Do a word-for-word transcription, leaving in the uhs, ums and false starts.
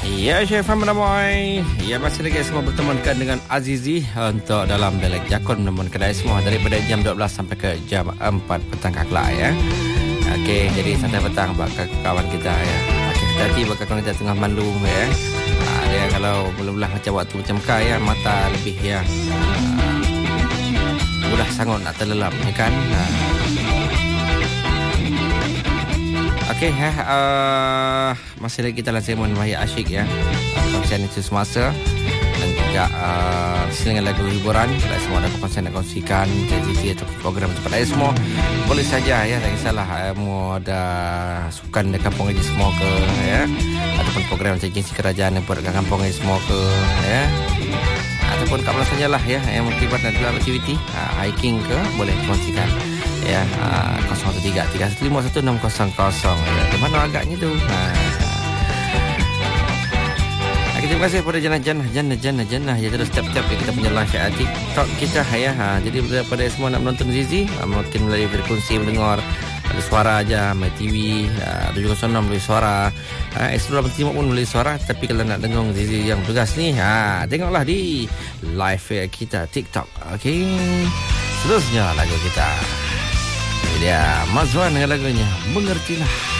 Ya, Chef Hamad Boy. Ya, masih lagi semua bertemankan dengan Azizi untuk dalam Dialek Jakun menemukan kedai semua daripada jam dua belas sampai ke jam empat petang kakak ya. Okey, jadi santai petang buat kawan kita ya. Okey, hati-hati buat kawan kita tengah mandu ya. Ha, dia kalau belah-belah macam waktu macam kau ya, mata lebih ya. Ha, mudah sangat nak terlelap ya kan. Ha. Okey, ha, uh, masih lagi kita dalam segmen Mahir Asyik ya. Kongsian itu semasa dan juga uh, selingan lagu hiburan. Kalau semua ada kongsian nak kongsikan K Z T atau program tempat lain semua, boleh saja ya, tak kisahlah. Uh, mau ada sukan di kampung ini semua ke ya, ataupun program macam agensi kerajaan yang buat kat kampung ini semua ke ya, ataupun kat mana sajalah ya yang melibatkan dalam aktiviti uh, hiking ke, boleh kongsikan ya. uh, kosong satu tiga tiga satu lima satu enam kosong kosong ya. Di mana agaknya tu. Nah, terima kasih kepada janah-janah janah-janah janah ya, terus tap-tap ya, kita punya live at TikTok kita ya. Ha, jadi daripada semua nak menonton Zizi, mungkin melalui frekuensi mendengar ada suara aja, My T V tujuh kosong enam melalui suara, ha, Explore Timur pun melalui suara. Tapi kalau nak dengar Zizi yang tugas ni, ha, tengoklah di live kita TikTok. Okey, seterusnya lagu kita. Ini dia Mazwan dengan lagunya Mengertilah.